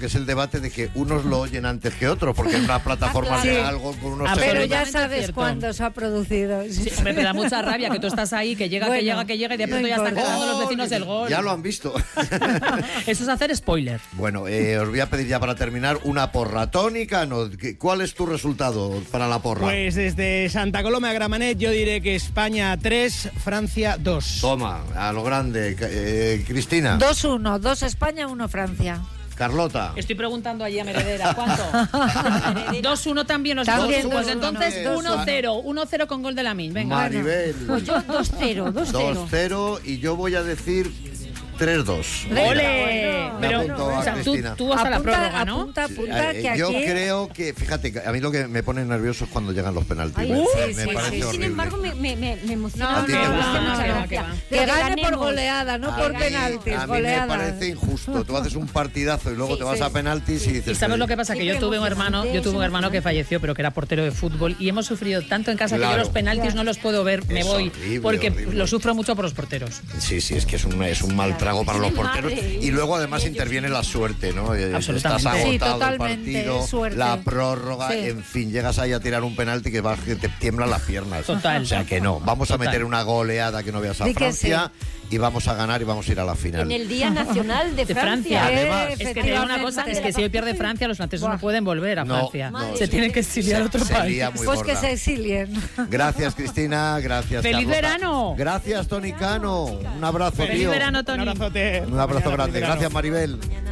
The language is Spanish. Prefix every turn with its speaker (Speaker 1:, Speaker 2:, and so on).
Speaker 1: que es el debate de que unos lo oyen antes que otros, porque en unas plataformas de algo con unos
Speaker 2: pero ya sabes cuándo se ha producido.
Speaker 3: Sí, me da mucha rabia que tú estás ahí, que llega, que llega y de pronto ya están cantando los vecinos el gol.
Speaker 1: Ya lo han visto.
Speaker 3: Eso es hacer spoiler.
Speaker 1: Bueno, os voy a pedir ya para terminar una porra. Toni Cano, ¿cuál es tu resultado para la porra?
Speaker 4: Pues desde Santa Coloma a Gramenet yo diré que España 3, Francia 2.
Speaker 1: Toma, a lo grande. Cristina.
Speaker 2: 2-1, 2 España, 1 Francia.
Speaker 1: Carlota.
Speaker 3: Estoy preguntando allí a Meredera, ¿cuánto? 2-1 también los dos. Pues entonces 1-0, 1-0 con gol de Lamine. Venga.
Speaker 1: Maribel.
Speaker 2: Pues yo 2-0, 2-0.
Speaker 1: 2-0 y yo voy a decir 3-2.
Speaker 3: ¡Ole!
Speaker 1: Me apunto a Cristina.
Speaker 3: Tú vas a la prórroga, ¿no?
Speaker 2: Apunta, que aquí...
Speaker 1: Yo creo que, fíjate, a mí lo que me pone nervioso es cuando llegan los penaltis.
Speaker 2: Ay,
Speaker 1: me parece horrible.
Speaker 5: Sin embargo, me emociona.
Speaker 1: ¿A ti te gusta?
Speaker 2: Que gane por goleada, no por penaltis.
Speaker 1: A mí me parece injusto. Tú haces un partidazo y luego te vas a penaltis y dices...
Speaker 3: ¿Y sabes lo que pasa? Que yo tuve un hermano que falleció, pero que era portero de fútbol, y hemos sufrido tanto en casa que yo los penaltis no los puedo ver, me voy, porque lo sufro mucho por los porteros.
Speaker 1: Sí, es que es un mal trago para los porteros. Y luego además interviene la suerte, ¿no? Estás agotado el partido, suerte. La prórroga, en fin, llegas ahí a tirar un penalti que te tiemblan las piernas.
Speaker 3: Total.
Speaker 1: O sea que no, vamos a meter una goleada que no veas a Francia y vamos a ganar y vamos a ir a la final.
Speaker 5: En el Día Nacional de Francia.
Speaker 1: Además,
Speaker 3: es que te digo una cosa, es que si hoy pierde Francia, los franceses no pueden volver a Francia. Se tienen que exiliar a otro país.
Speaker 2: Pues que se exilien.
Speaker 1: Gracias, Cristina, gracias,
Speaker 3: ¡Feliz
Speaker 1: Carlota.
Speaker 3: verano!
Speaker 1: Gracias, Toni Cano. Un abrazo,
Speaker 3: ¡Feliz
Speaker 1: tío.
Speaker 3: verano, Toni!
Speaker 4: Un abrazote.
Speaker 1: Un abrazo grande. Gracias, Maribel.